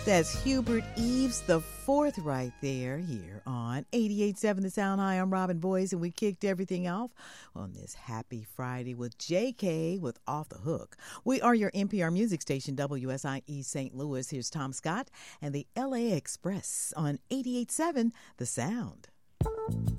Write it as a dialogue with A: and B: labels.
A: That's Hubert Eves the fourth right there here on 88.7 The Sound. Hi, I'm Robin Boyce, and we kicked everything off on this happy Friday with J.K. with Off the Hook. We are your NPR music station, WSIE St. Louis. Here's Tom Scott and the LA Express on 88.7 The Sound.